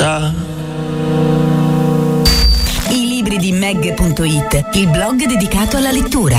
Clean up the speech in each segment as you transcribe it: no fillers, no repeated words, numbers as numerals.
I libri di Meg.it, il blog dedicato alla lettura.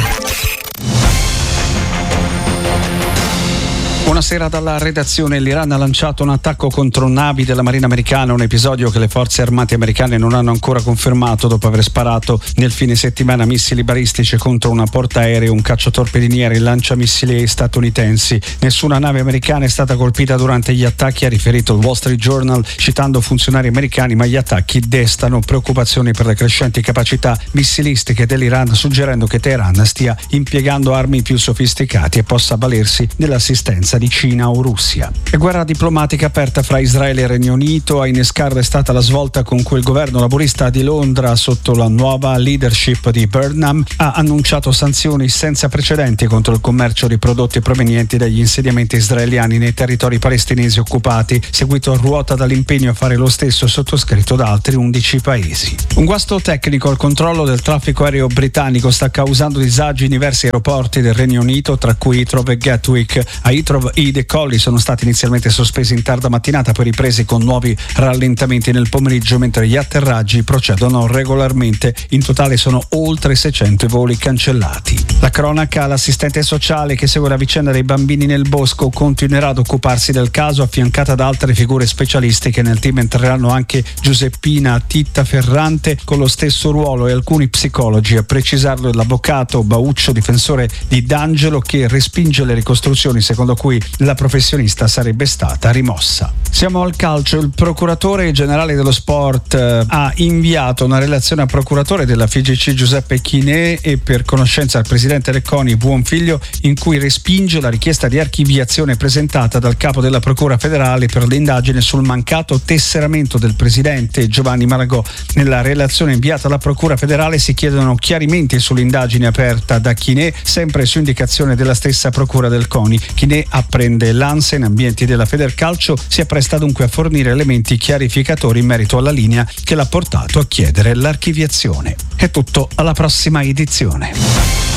Buonasera dalla redazione. L'Iran ha lanciato un attacco contro navi della Marina americana, un episodio che le forze armate americane non hanno ancora confermato dopo aver sparato nel fine settimana missili balistici contro una portaerei, un cacciatorpediniere e lanciamissili statunitensi. Nessuna nave americana è stata colpita durante gli attacchi, ha riferito il Wall Street Journal citando funzionari americani, ma gli attacchi destano preoccupazioni per le crescenti capacità missilistiche dell'Iran, suggerendo che Teheran stia impiegando armi più sofisticate e possa avvalersi dell'assistenza di Cina o Russia. La guerra diplomatica aperta fra Israele e Regno Unito. A innescarla è stata la svolta con cui il governo laburista di Londra, sotto la nuova leadership di Burnham, ha annunciato sanzioni senza precedenti contro il commercio di prodotti provenienti dagli insediamenti israeliani nei territori palestinesi occupati, seguito a ruota dall'impegno a fare lo stesso sottoscritto da altri 11 paesi. Un guasto tecnico al controllo del traffico aereo britannico sta causando disagi in diversi aeroporti del Regno Unito, tra cui Heathrow e Gatwick. A Heathrow i decolli sono stati inizialmente sospesi in tarda mattinata, poi ripresi con nuovi rallentamenti nel pomeriggio, mentre gli atterraggi procedono regolarmente. In totale sono oltre 600 i voli cancellati. La cronaca: l'assistente sociale che segue la vicenda dei bambini nel bosco continuerà ad occuparsi del caso, affiancata da altre figure specialistiche. Nel team entreranno anche Giuseppina Titta Ferrante con lo stesso ruolo e alcuni psicologi. A precisarlo l'avvocato Bauccio, difensore di D'Angelo, che respinge le ricostruzioni secondo cui la professionista sarebbe stata rimossa. Siamo al calcio. Il procuratore generale dello sport ha inviato una relazione al procuratore della FIGC Giuseppe Chinè e per conoscenza al presidente Lecconi Buonfiglio, in cui respinge la richiesta di archiviazione presentata dal capo della Procura federale per l'indagine sul mancato tesseramento del presidente Giovanni Malagò. Nella relazione inviata alla Procura federale si chiedono chiarimenti sull'indagine aperta da Chinè, sempre su indicazione della stessa Procura del CONI. Chinè apprende l'ANSA in ambienti della Federcalcio, si appresta dunque a fornire elementi chiarificatori in merito alla linea che l'ha portato a chiedere l'archiviazione. È tutto, alla prossima edizione.